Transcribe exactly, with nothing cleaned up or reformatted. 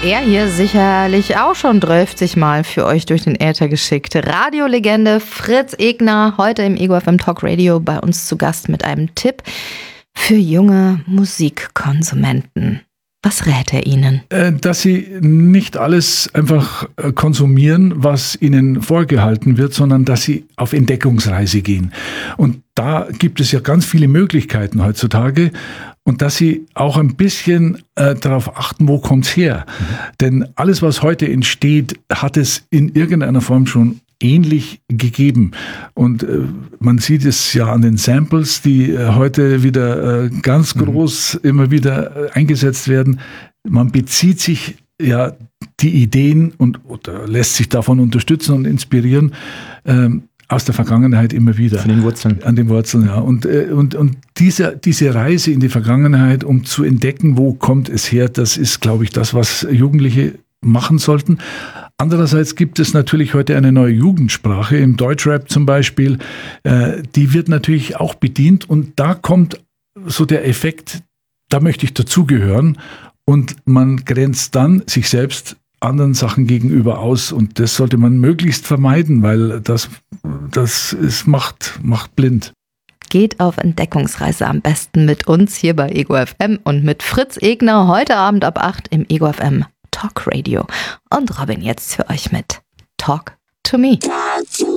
er hier sicherlich auch schon dreißig Mal für euch durch den Äther geschickt. Radiolegende Fritz Egner, heute im Ego F M Talk Radio bei uns zu Gast mit einem Tipp für junge Musikkonsumenten. Was rät er ihnen? Dass sie nicht alles einfach konsumieren, was ihnen vorgehalten wird, sondern dass sie auf Entdeckungsreise gehen. Und da gibt es ja ganz viele Möglichkeiten heutzutage. Und dass sie auch ein bisschen äh, darauf achten, wo kommt's her? Mhm. Denn alles, was heute entsteht, hat es in irgendeiner Form schon ähnlich gegeben. Und äh, man sieht es ja an den Samples, die äh, heute wieder äh, ganz groß mhm. immer wieder äh, eingesetzt werden. Man bezieht sich ja die Ideen und oder lässt sich davon unterstützen und inspirieren, ähm, aus der Vergangenheit immer wieder. Von den Wurzeln. An den Wurzeln, ja. Und, und, und diese, diese Reise in die Vergangenheit, um zu entdecken, wo kommt es her, das ist, glaube ich, das, was Jugendliche machen sollten. Andererseits gibt es natürlich heute eine neue Jugendsprache, im Deutschrap zum Beispiel. Äh, die wird natürlich auch bedient und da kommt so der Effekt, da möchte ich dazugehören und man grenzt dann sich selbst anderen Sachen gegenüber aus und das sollte man möglichst vermeiden, weil das, das ist, macht, macht blind. Geht auf Entdeckungsreise am besten mit uns hier bei Ego F M und mit Fritz Egner heute Abend ab acht im Ego F M Talk Radio. Und Robin jetzt für euch mit Talk to Me.